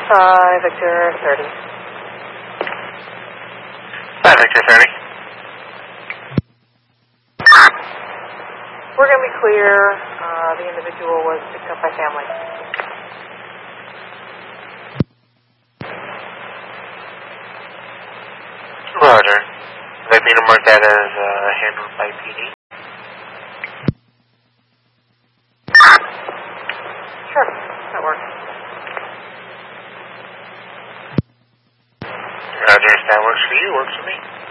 Victor 30. 5 Victor 30. We're going to be clear. The individual was picked up by family. Roger. Would I be to mark that as handled by PD? Sure, that works. Roger, if that works for you, works for me.